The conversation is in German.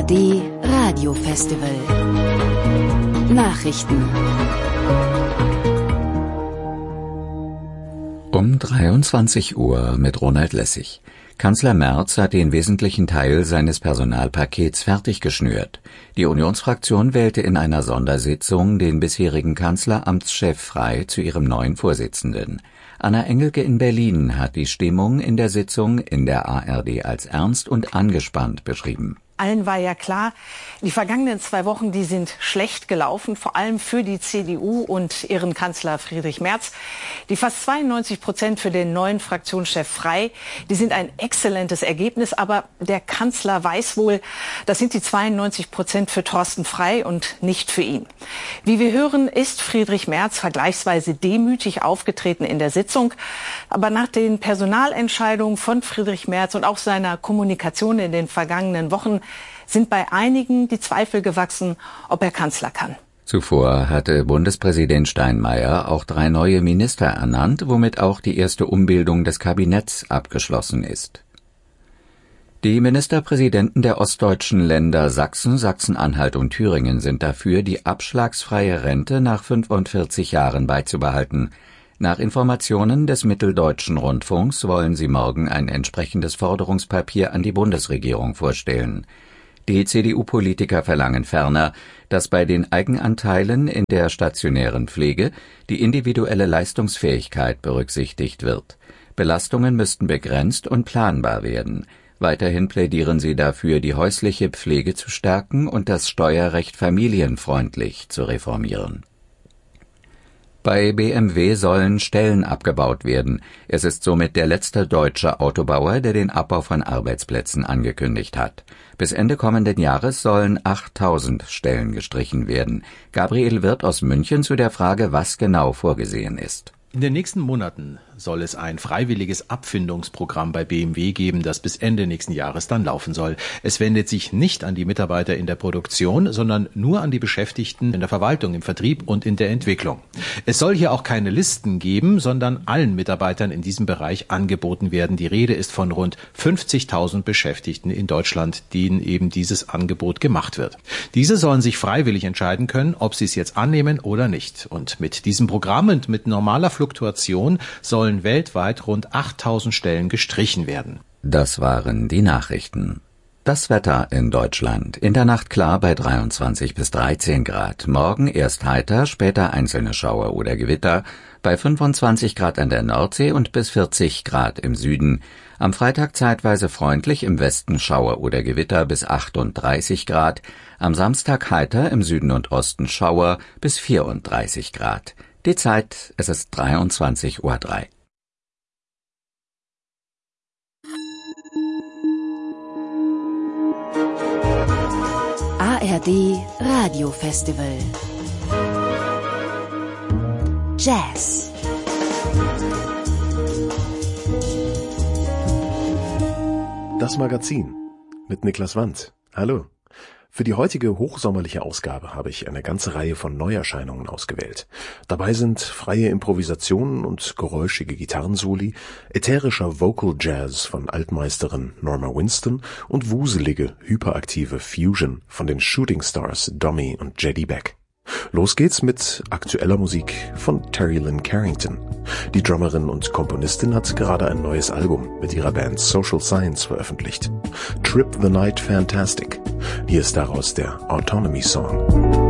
ARD Radio Festival. Nachrichten. Um 23 Uhr mit Ronald Lessig. Kanzler Merz hat den wesentlichen Teil seines Personalpakets fertig geschnürt. Die Unionsfraktion wählte in einer Sondersitzung den bisherigen Kanzleramtschef Frey zu ihrem neuen Vorsitzenden. Anna Engelke in Berlin hat die Stimmung in der Sitzung in der ARD als ernst und angespannt beschrieben. Allen war ja klar, die vergangenen 2 Wochen, die sind schlecht gelaufen, vor allem für die CDU und ihren Kanzler Friedrich Merz. Die fast 92% für den neuen Fraktionschef Frey, die sind ein exzellentes Ergebnis, aber der Kanzler weiß wohl, das sind die 92% für Thorsten Frey und nicht für ihn. Wie wir hören, ist Friedrich Merz vergleichsweise demütig aufgetreten in der Sitzung, aber nach den Personalentscheidungen von Friedrich Merz und auch seiner Kommunikation in den vergangenen Wochen sind bei einigen die Zweifel gewachsen, ob er Kanzler kann. Zuvor hatte Bundespräsident Steinmeier auch 3 neue Minister ernannt, womit auch die erste Umbildung des Kabinetts abgeschlossen ist. Die Ministerpräsidenten der ostdeutschen Länder Sachsen, Sachsen-Anhalt und Thüringen sind dafür, die abschlagsfreie Rente nach 45 Jahren beizubehalten. Nach Informationen des Mitteldeutschen Rundfunks wollen sie morgen ein entsprechendes Forderungspapier an die Bundesregierung vorstellen. Die CDU-Politiker verlangen ferner, dass bei den Eigenanteilen in der stationären Pflege die individuelle Leistungsfähigkeit berücksichtigt wird. Belastungen müssten begrenzt und planbar werden. Weiterhin plädieren sie dafür, die häusliche Pflege zu stärken und das Steuerrecht familienfreundlich zu reformieren. Bei BMW sollen Stellen abgebaut werden. Es ist somit der letzte deutsche Autobauer, der den Abbau von Arbeitsplätzen angekündigt hat. Bis Ende kommenden Jahres sollen 8000 Stellen gestrichen werden. Gabriel Wirth aus München zu der Frage, was genau vorgesehen ist. In den nächsten Monaten soll es ein freiwilliges Abfindungsprogramm bei BMW geben, das bis Ende nächsten Jahres dann laufen soll. Es wendet sich nicht an die Mitarbeiter in der Produktion, sondern nur an die Beschäftigten in der Verwaltung, im Vertrieb und in der Entwicklung. Es soll hier auch keine Listen geben, sondern allen Mitarbeitern in diesem Bereich angeboten werden. Die Rede ist von rund 50.000 Beschäftigten in Deutschland, denen eben dieses Angebot gemacht wird. Diese sollen sich freiwillig entscheiden können, ob sie es jetzt annehmen oder nicht. Und mit diesem Programm und mit normaler Fluktuation sollen weltweit rund 8000 Stellen gestrichen werden. Das waren die Nachrichten. Das Wetter in Deutschland. In der Nacht klar bei 23 bis 13 Grad. Morgen erst heiter, später einzelne Schauer oder Gewitter. Bei 25 Grad an der Nordsee und bis 40 Grad im Süden. Am Freitag zeitweise freundlich, im Westen Schauer oder Gewitter bis 38 Grad. Am Samstag heiter, im Süden und Osten Schauer bis 34 Grad. Die Zeit, es ist 23:03 Uhr. ARD Radio Festival. Jazz. Das Magazin mit Niklas Wandt. Hallo. Für die heutige hochsommerliche Ausgabe habe ich eine ganze Reihe von Neuerscheinungen ausgewählt. Dabei sind freie Improvisationen und geräuschige Gitarrensoli, ätherischer Vocal Jazz von Altmeisterin Norma Winston und wuselige, hyperaktive Fusion von den Shooting Stars Dommy und Jeddy Beck. Los geht's mit aktueller Musik von Terry Lynn Carrington. Die Drummerin und Komponistin hat gerade ein neues Album mit ihrer Band Social Science veröffentlicht. Trip the Night Fantastic. Hier ist daraus der Autonomy Song.